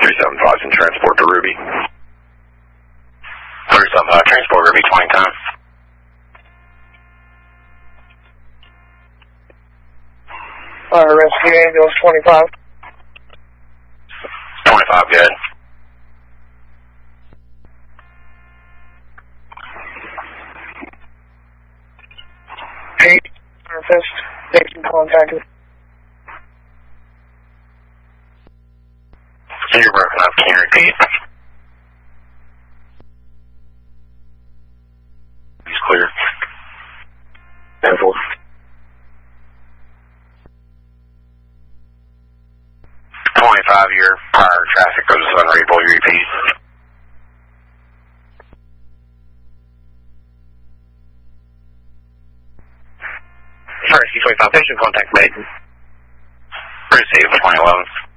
375 and transport to Ruby. 375, transport Ruby, 20 time. Rescue ambulance 25. 25, good. Pete, surfaced, making contact with. You're broken up, can you repeat? He's clear. 10-4. 25-year prior traffic goes unreadable, you repeat. Rescue 25, patient contact made. Receive 2011.